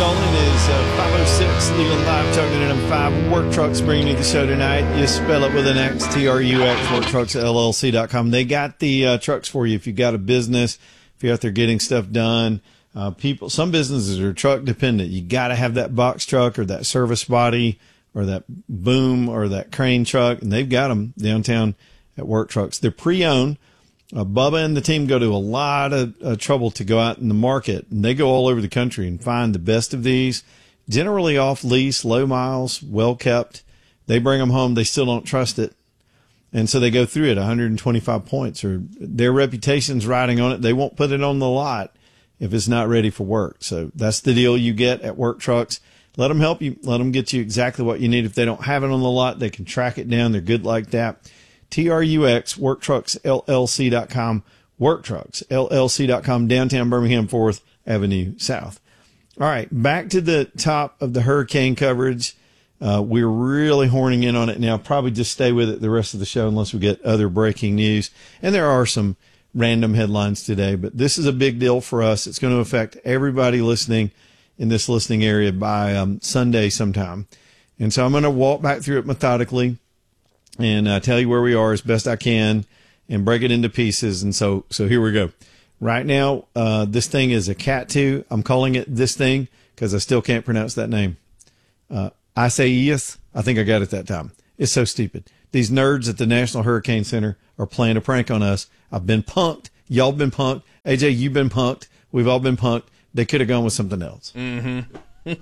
Stolen is 506 Legal Live, talking at M5. Work Trucks bringing you the show tonight. You spell it with an X, TRUX, WorkTrucksLLC.com. They got the trucks for you if you've got a business, if you're out there getting stuff done. Some businesses are truck dependent. You got to have that box truck or that service body or that boom or that crane truck, and they've got them downtown at Work Trucks. They're pre-owned. Bubba and the team go to a lot of trouble to go out in the market, and they go all over the country and find the best of these, generally off lease, low miles, well kept. They bring them home. They still don't trust it. And so they go through it 125 points, or their reputation's riding on it. They won't put it on the lot if it's not ready for work. So that's the deal you get at Work Trucks. Let them help you. Let them get you exactly what you need. If they don't have it on the lot, they can track it down. They're good like that. TRUX, WorkTrucksLLC.com, WorkTrucksLLC.com, downtown Birmingham, 4th Avenue South. All right, back to the top of the hurricane coverage. We're really horning in on it now. Probably just stay with it the rest of the show unless we get other breaking news. And there are some random headlines today, but this is a big deal for us. It's going to affect everybody listening in this listening area by Sunday sometime. And so I'm going to walk back through it methodically and tell you where we are as best I can and break it into pieces. And so here we go. Right now, this thing is a Cat 2. I'm calling it this thing because I still can't pronounce that name. Isaias, I think I got it that time. It's so stupid. These nerds at the National Hurricane Center are playing a prank on us. I've been punked. Y'all been punked. AJ, you've been punked. We've all been punked. They could have gone with something else. Mm-hmm.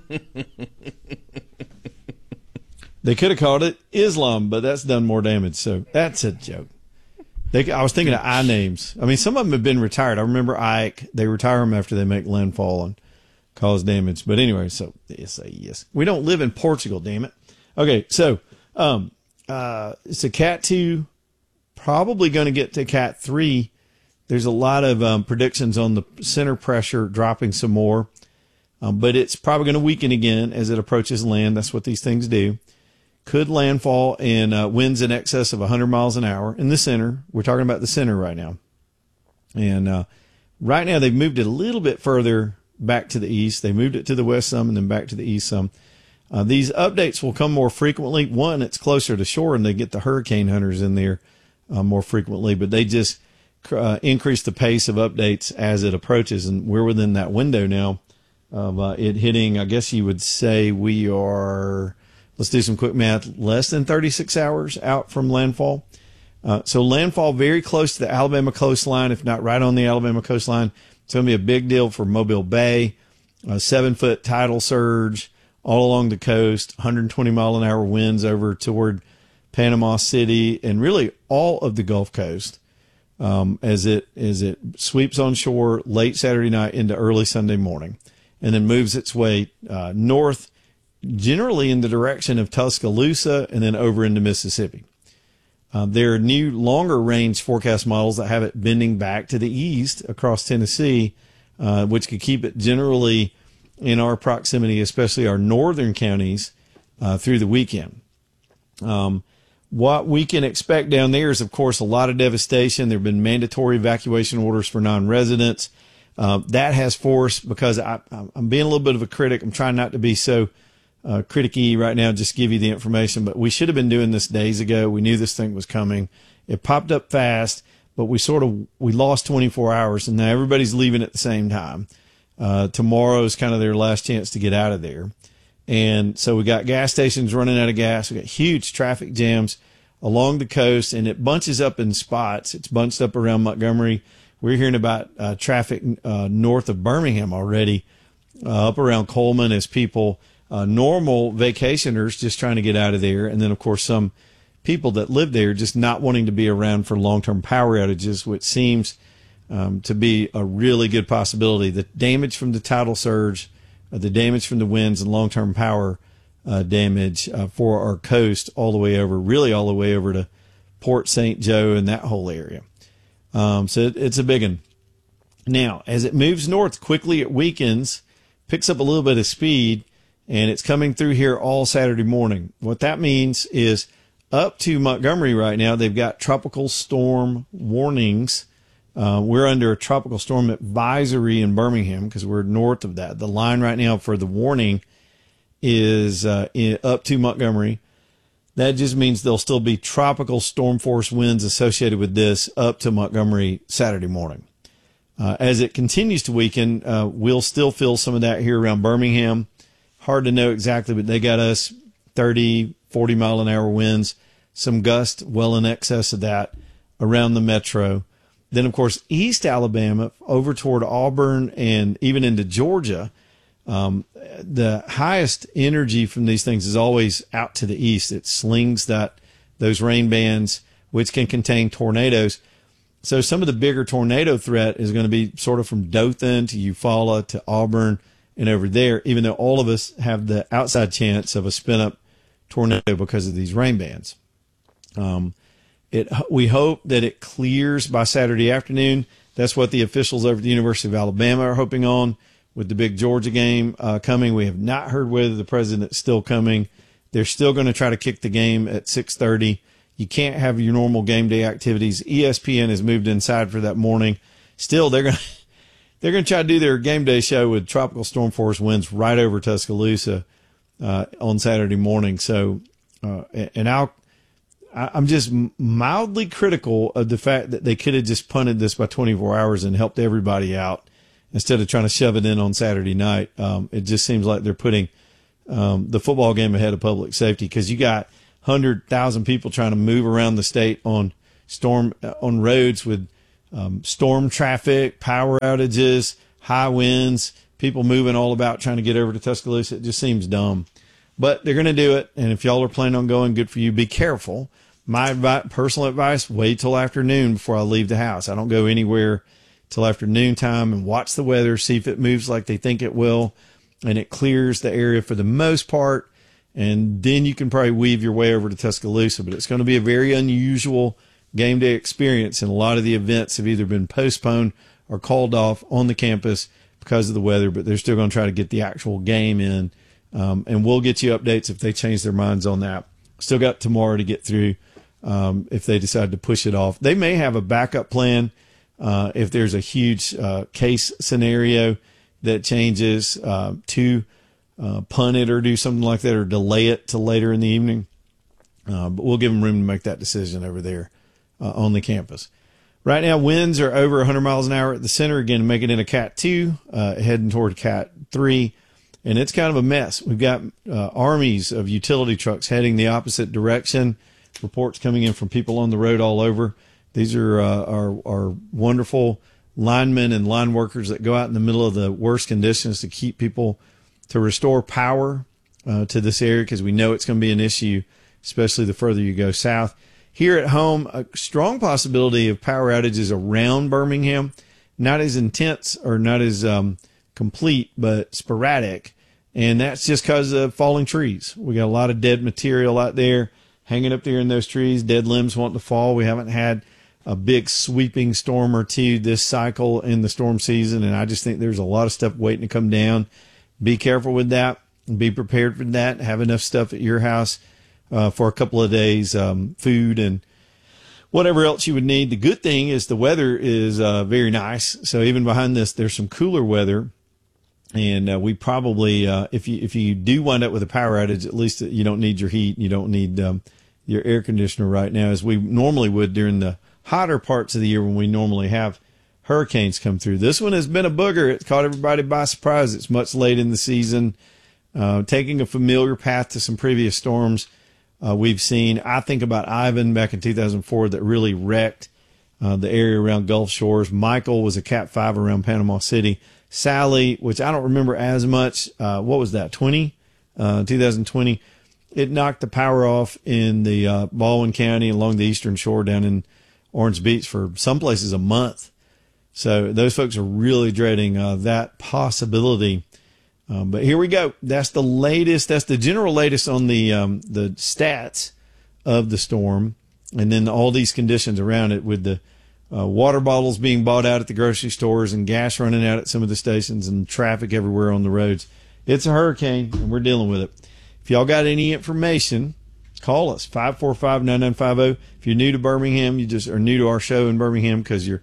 They could have called it Islam, but that's done more damage. So that's a joke. I was thinking of I names. I mean, some of them have been retired. I remember Ike. They retire them after they make landfall and cause damage. But anyway, so yes. We don't live in Portugal, damn it. Okay, so it's a Cat 2, probably going to get to Cat 3. There's a lot of predictions on the center pressure dropping some more, but it's probably going to weaken again as it approaches land. That's what these things do. Could landfall and winds in excess of 100 miles an hour in the center. We're talking about the center right now. And right now they've moved it a little bit further back to the east. They moved it to the west some and then back to the east some. These updates will come more frequently. One, it's closer to shore and they get the hurricane hunters in there more frequently, but they just increase the pace of updates as it approaches. And we're within that window now of it hitting, I guess you would say we are, let's do some quick math, less than 36 hours out from landfall. So landfall very close to the Alabama coastline, if not right on the Alabama coastline. It's going to be a big deal for Mobile Bay, a 7-foot tidal surge all along the coast, 120 mile an hour winds over toward Panama City and really all of the Gulf Coast as it sweeps on shore late Saturday night into early Sunday morning and then moves its way north, generally in the direction of Tuscaloosa and then over into Mississippi. There are new longer range forecast models that have it bending back to the east across Tennessee, which could keep it generally in our proximity, especially our northern counties, through the weekend. What we can expect down there is, of course, a lot of devastation. There have been mandatory evacuation orders for non-residents. That has force because I'm being a little bit of a critic. I'm trying not to be so criticky right now, just give you the information, but we should have been doing this days ago. We knew this thing was coming. It popped up fast, but we lost 24 hours and now everybody's leaving at the same time. Tomorrow is kind of their last chance to get out of there. And so we got gas stations running out of gas. We got huge traffic jams along the coast and it bunches up in spots. It's bunched up around Montgomery. We're hearing about traffic north of Birmingham already, up around Coleman as people normal vacationers just trying to get out of there. And then, of course, some people that live there just not wanting to be around for long-term power outages, which seems to be a really good possibility. The damage from the tidal surge, the damage from the winds and long-term power damage for our coast all the way over, really all the way over to Port St. Joe and that whole area. So it's a big one. Now, as it moves north quickly, it weakens, picks up a little bit of speed, and it's coming through here all Saturday morning. What that means is up to Montgomery right now, they've got tropical storm warnings We're under a tropical storm advisory in Birmingham because we're north of that. The line right now for the warning is up to Montgomery. That just means there'll still be tropical storm force winds associated with this up to Montgomery Saturday morning. As it continues to weaken, we'll still feel some of that here around Birmingham. Hard to know exactly, but they got us 30, 40 mile an hour winds, some gusts well in excess of that around the metro. Then, of course, East Alabama over toward Auburn and even into Georgia. The highest energy from these things is always out to the east. It slings those rain bands, which can contain tornadoes. So some of the bigger tornado threat is going to be sort of from Dothan to Eufaula to Auburn and over there, even though all of us have the outside chance of a spin-up tornado because of these rain bands. We hope that it clears by Saturday afternoon. That's what the officials over at the University of Alabama are hoping on with the big Georgia game coming. We have not heard whether the president's still coming. They're still going to try to kick the game at 6:30. You can't have your normal game day activities. ESPN has moved inside for that morning. Still, they're going to try to do their game day show with tropical storm force winds right over Tuscaloosa on Saturday morning. So, I'm just mildly critical of the fact that they could have just punted this by 24 hours and helped everybody out instead of trying to shove it in on Saturday night. It just seems like they're putting the football game ahead of public safety because you got 100,000 people trying to move around the state on roads with storm traffic, power outages, high winds, people moving all about trying to get over to Tuscaloosa. It just seems dumb. But they're going to do it, and if y'all are planning on going, good for you. Be careful. My personal advice, wait till afternoon before I leave the house. I don't go anywhere till afternoon time and watch the weather, see if it moves like they think it will, and it clears the area for the most part, and then you can probably weave your way over to Tuscaloosa. But it's going to be a very unusual game day experience, and a lot of the events have either been postponed or called off on the campus because of the weather, but they're still going to try to get the actual game in. And we'll get you updates if they change their minds on that. Still got tomorrow to get through if they decide to push it off. They may have a backup plan if there's a huge case scenario that changes to punt it or do something like that or delay it till later in the evening. But we'll give them room to make that decision over there on the campus. Right now, winds are over 100 miles an hour at the center, again, making it a Cat 2, heading toward Cat 3. And it's kind of a mess. We've got armies of utility trucks heading the opposite direction. Reports coming in from people on the road all over. These are our wonderful linemen and line workers that go out in the middle of the worst conditions to keep people, to restore power to this area because we know it's going to be an issue, especially the further you go south. Here at home, a strong possibility of power outages around Birmingham. Not as intense or not as complete, but sporadic. And that's just because of falling trees. We got a lot of dead material out there hanging up there in those trees, dead limbs wanting to fall. We haven't had a big sweeping storm or two this cycle in the storm season. And I just think there's a lot of stuff waiting to come down. Be careful with that. Be prepared for that. Have enough stuff at your house for a couple of days, food and whatever else you would need. The good thing is the weather is very nice. So even behind this, there's some cooler weather. And we probably, if you do wind up with a power outage, at least you don't need your heat. You don't need your air conditioner right now, as we normally would during the hotter parts of the year when we normally have hurricanes come through. This one has been a booger. It's caught everybody by surprise. It's much late in the season, taking a familiar path to some previous storms we've seen. I think about Ivan back in 2004 that really wrecked the area around Gulf Shores. Michael was a Cat 5 around Panama City. Sally, which I don't remember as much, what was that, 2020? It knocked the power off in the Baldwin County along the eastern shore down in Orange Beach for some places a month. So those folks are really dreading that possibility. But here we go. That's the latest. That's the general latest on the stats of the storm. And then all these conditions around it with the water bottles being bought out at the grocery stores and gas running out at some of the stations and traffic everywhere on the roads. It's a hurricane, and we're dealing with it. If y'all got any information, call us, 545-9950. If you're new to Birmingham, you just are new to our show in Birmingham because you're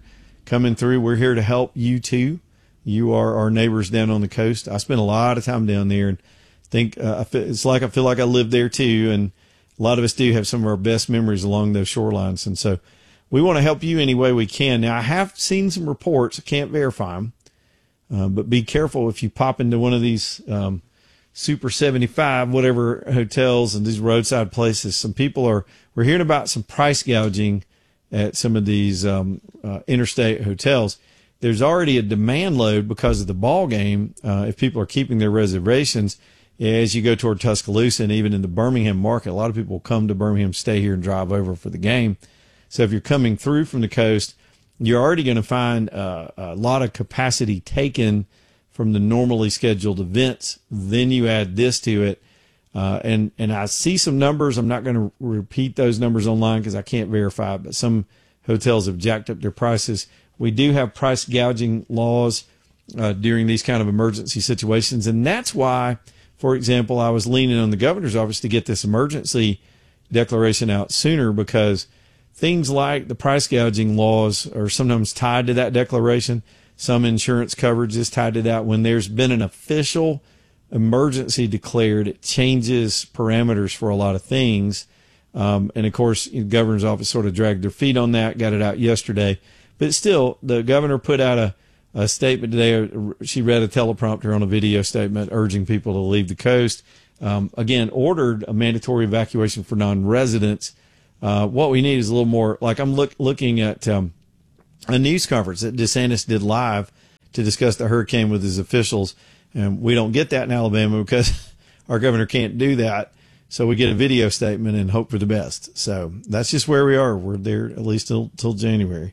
coming through. We're here to help you too. You are our neighbors down on the coast. I spend a lot of time down there, and think I feel like I live there too. And a lot of us do have some of our best memories along those shorelines. And so we want to help you any way we can. Now, I have seen some reports. I can't verify them, but be careful if you pop into one of these Super 75, whatever hotels and these roadside places. We're hearing about some price gouging at some of these interstate hotels. There's already a demand load because of the ball game. If people are keeping their reservations, as you go toward Tuscaloosa and even in the Birmingham market, a lot of people will come to Birmingham, stay here, and drive over for the game. So if you're coming through from the coast, you're already going to find a lot of capacity taken from the normally scheduled events. Then you add this to it. And I see some numbers. I'm not going to repeat those numbers online because I can't verify it, but some hotels have jacked up their prices. We do have price gouging laws during these kind of emergency situations. And that's why, for example, I was leaning on the governor's office to get this emergency declaration out sooner, because things like the price gouging laws are sometimes tied to that declaration. Some insurance coverage is tied to that. When there's been an official emergency declared, it changes parameters for a lot of things. And of course, the governor's office sort of dragged their feet on that, got it out yesterday. But still, the governor put out a statement today. She read a teleprompter on a video statement urging people to leave the coast. Again, ordered a mandatory evacuation for non-residents. What we need is a little more, like I'm looking at a news conference that DeSantis did live to discuss the hurricane with his officials. And we don't get that in Alabama because our governor can't do that. So we get a video statement and hope for the best. So that's just where we are. We're there at least till January.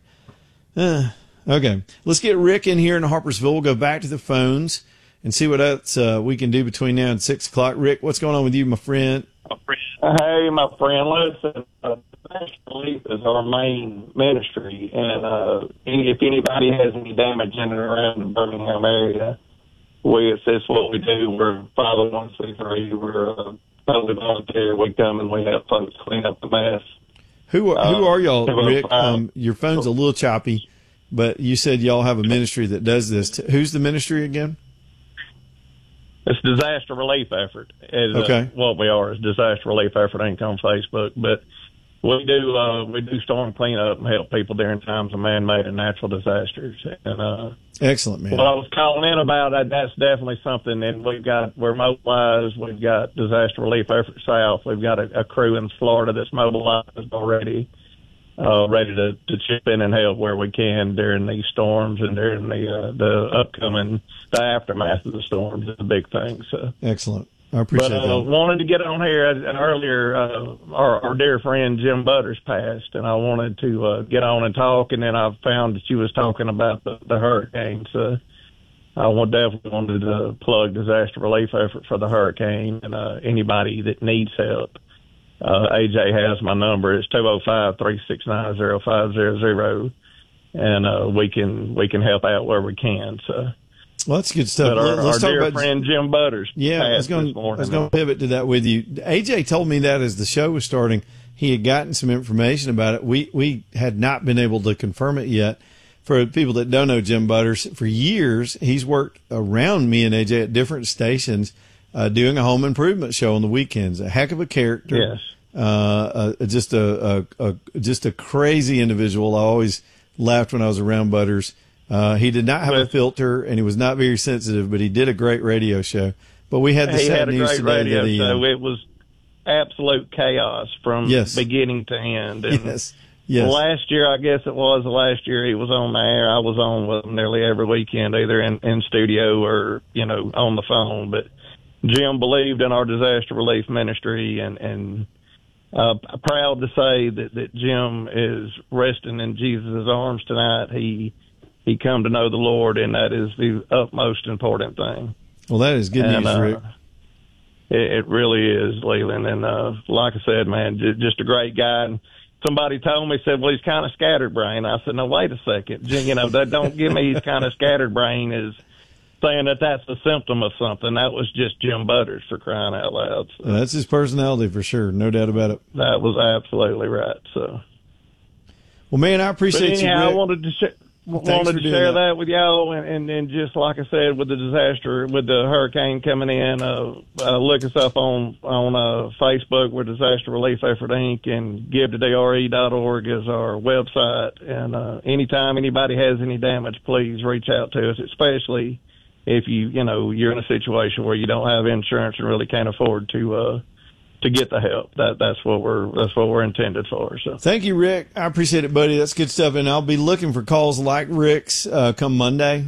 Okay. Let's get Rick in here in Harpersville. We'll go back to the phones and see what else we can do between now and 6 o'clock. Rick, what's going on with you, my friend? Hey, my friend. Listen, Disaster Relief is our main ministry, and if anybody has any damage in and around the Birmingham area, it's what we do. We're 501c3. We're totally voluntary. We come and we help folks clean up the mess. Who are y'all, Rick? Your phone's a little choppy, but you said y'all have a ministry that does this. Who's the ministry again? It's Disaster Relief Effort. Okay. What we are is Disaster Relief Effort. Ain't on Facebook, but we do storm cleanup and help people during times of man-made and natural disasters. And excellent, man. What I was calling in about, that's definitely something. And we're mobilized. We've got Disaster Relief Effort South. We've got a crew in Florida that's mobilized already, ready to chip in and help where we can during these storms and during the aftermath of the storms is a big thing. So excellent. I appreciate that. Wanted to get on here earlier. Our dear friend Jim Butters passed, and I wanted to get on and talk. And then I found that you was talking about the hurricane. So I definitely wanted to plug Disaster Relief Effort for the hurricane, and anybody that needs help. AJ has my number. It's 205-369-0500, and we can help out where we can. So. Well, that's good stuff. But Let's talk dear about friend Jim Butters. Yeah, I was going to pivot to that with you. AJ told me that as the show was starting, he had gotten some information about it. We had not been able to confirm it yet. For people that don't know Jim Butters, for years he's worked around me and AJ at different stations, doing a home improvement show on the weekends. A heck of a character. Yes. Just a crazy individual. I always laughed when I was around Butters. He did not have a filter, and he was not very sensitive, but he did a great radio show. But we had the sad news today. Radio show. It was absolute chaos from beginning to end. And yes. Last year, I guess it was, last year he was on the air. I was on with him nearly every weekend, either in studio or, on the phone. But Jim believed in our disaster relief ministry, and proud to say that Jim is resting in Jesus' arms tonight. He come to know the Lord, and that is the utmost important thing. Well, that is good news, Rick. It really is, Leland. And like I said, man, just a great guy. And somebody told me, said, well, he's kind of scatterbrained. I said, no, wait a second. That don't give me he's kind of scatterbrained is saying that's a symptom of something. That was just Jim Butters, for crying out loud. So, that's his personality for sure. No doubt about it. That was absolutely right. So, well, man, I appreciate you. I wanted to wanted to share that with y'all, and just like I said, with the disaster, with the hurricane coming in, look us up on Facebook. We're Disaster Relief Effort Inc. and givetodre.org is our website. And anytime anybody has any damage, please reach out to us, especially if you're in a situation where you don't have insurance and really can't afford to get the help. That's what we're intended for. So thank you, Rick. I appreciate it, buddy. That's good stuff. And I'll be looking for calls like Rick's come Monday.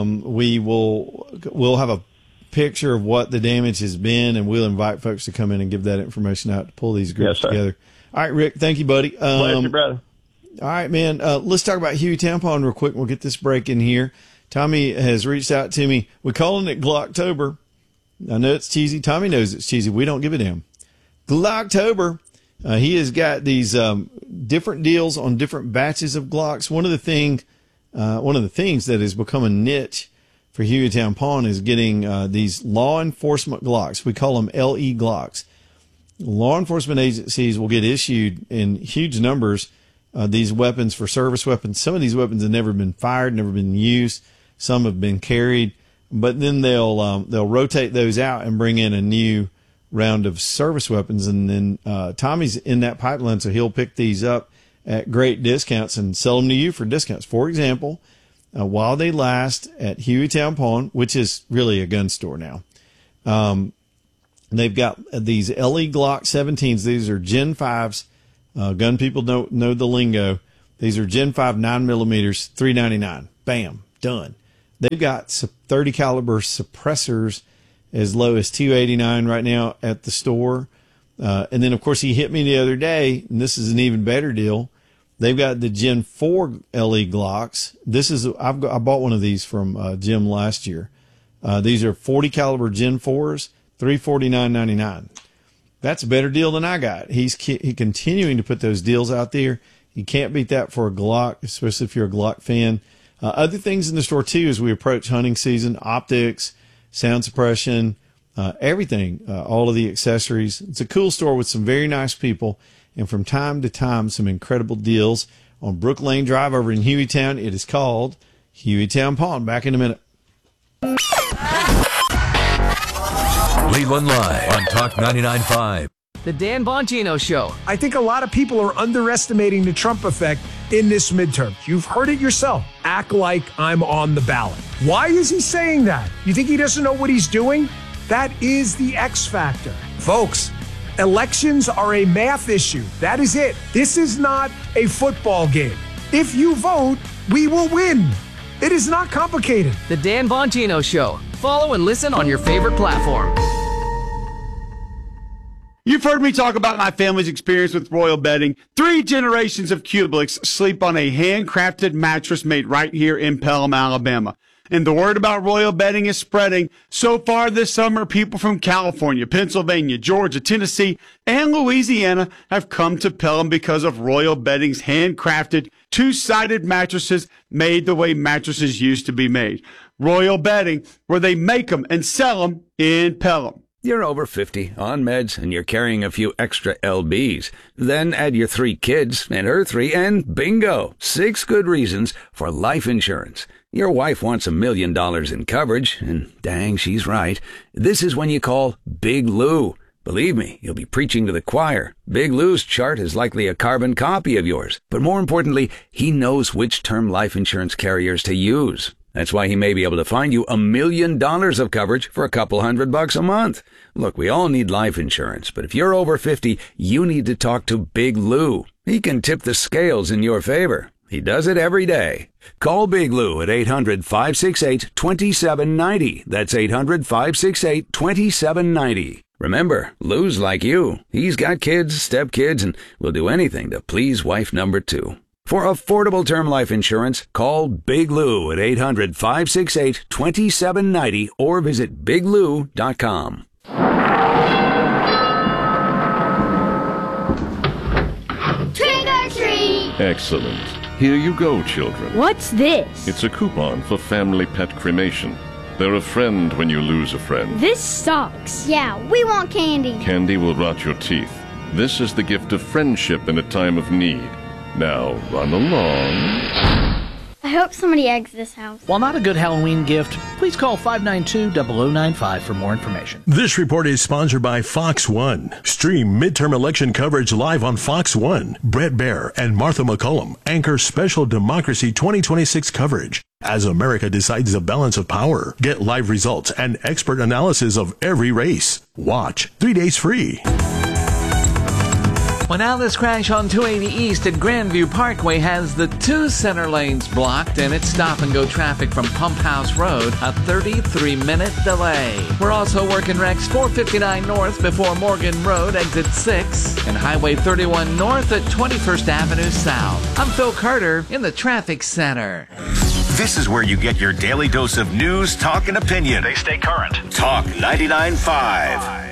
We'll have a picture of what the damage has been, and we'll invite folks to come in and give that information out to pull these groups together. All right, Rick. Thank you, buddy. Pleasure, brother. All right, man. Let's talk about Hueytown real quick. We'll get this break in here. Tommy has reached out to me. We're calling it Glocktober. I know it's cheesy. Tommy knows it's cheesy. We don't give a damn. Glocktober. He has got these different deals on different batches of Glocks. One of the things that has become a niche for Hueytown Pawn is getting these law enforcement Glocks. We call them LE Glocks. Law enforcement agencies will get issued in huge numbers these weapons for service weapons. Some of these weapons have never been fired, never been used. Some have been carried, but then they'll rotate those out and bring in a new round of service weapons. And then Tommy's in that pipeline, so he'll pick these up at great discounts and sell them to you for discounts. For example, while they last at Hueytown Pawn, which is really a gun store now, they've got these LE Glock 17s. These are Gen 5s. Gun people know the lingo. These are Gen 5 9mm, $399. Bam, done. They've got 30 caliber suppressors as low as $289 right now at the store. And then, of course, he hit me the other day, and this is an even better deal. They've got the Gen 4 LE Glocks. I bought one of these from Jim last year. These are 40 caliber Gen 4s, $349.99. That's a better deal than I got. He's continuing to put those deals out there. You can't beat that for a Glock, especially if you're a Glock fan. Other things in the store, too, as we approach hunting season, optics, sound suppression, everything, all of the accessories. It's a cool store with some very nice people, and from time to time, some incredible deals on Brook Lane Drive over in Hueytown. It is called Hueytown Pawn. Back in a minute. Cleveland Live on Talk 99.5. The Dan Bongino Show. I think a lot of people are underestimating the Trump effect in this midterm. You've heard it yourself. Act like I'm on the ballot. Why is he saying that? You think he doesn't know what he's doing? That is the X factor. Folks, elections are a math issue. That is it. This is not a football game. If you vote, we will win. It is not complicated. The Dan Bongino Show. Follow and listen on your favorite platform. You've heard me talk about my family's experience with Royal Bedding. 3 generations of Cublix sleep on a handcrafted mattress made right here in Pelham, Alabama. And the word about Royal Bedding is spreading. So far this summer, people from California, Pennsylvania, Georgia, Tennessee, and Louisiana have come to Pelham because of Royal Bedding's handcrafted 2-sided mattresses made the way mattresses used to be made. Royal Bedding, where they make them and sell them in Pelham. You're over 50, on meds, and you're carrying a few extra LBs. Then add your 3 kids and her 3, and bingo! 6 good reasons for life insurance. Your wife wants $1 million in coverage, and dang, she's right. This is when you call Big Lou. Believe me, you'll be preaching to the choir. Big Lou's chart is likely a carbon copy of yours. But more importantly, he knows which term life insurance carriers to use. That's why he may be able to find you $1 million of coverage for a couple $100 a month. Look, we all need life insurance, but if you're over 50, you need to talk to Big Lou. He can tip the scales in your favor. He does it every day. Call Big Lou at 800-568-2790. That's 800-568-2790. Remember, Lou's like you. He's got kids, stepkids, and will do anything to please wife number 2. For affordable term life insurance, call Big Lou at 800-568-2790 or visit biglou.com. Trick or treat! Excellent. Here you go, children. What's this? It's a coupon for family pet cremation. They're a friend when you lose a friend. This sucks. Yeah, we want candy. Candy will rot your teeth. This is the gift of friendship in a time of need. Now, run along. I hope somebody eggs this house. While not a good Halloween gift, please call 592-0095 for more information. This report is sponsored by Fox One. Stream midterm election coverage live on Fox One. Brett Baer and Martha McCullum anchor special Democracy 2026 coverage as America decides the balance of power. Get live results and expert analysis of every race. Watch 3 days free. Well, now this crash on 280 East at Grandview Parkway has the 2 center lanes blocked and it's stop-and-go traffic from Pump House Road, a 33-minute delay. We're also working wrecks 459 North before Morgan Road, exit 6, and Highway 31 North at 21st Avenue South. I'm Phil Carter in the Traffic Center. This is where you get your daily dose of news, talk, and opinion. They stay current. Talk 99.5.